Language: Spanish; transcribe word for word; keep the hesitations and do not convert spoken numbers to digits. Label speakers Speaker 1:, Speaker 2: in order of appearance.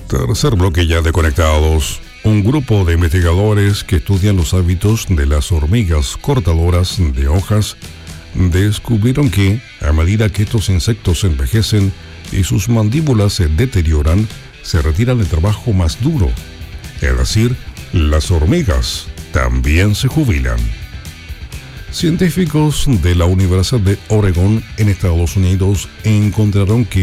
Speaker 1: Tercer bloque ya de Conectados. Un grupo de investigadores que estudian los hábitos de las hormigas cortadoras de hojas descubrieron que, a medida que estos insectos envejecen y sus mandíbulas se deterioran, se retiran el trabajo más duro. Es decir, las hormigas también se jubilan. Científicos de la Universidad de Oregón en Estados Unidos encontraron que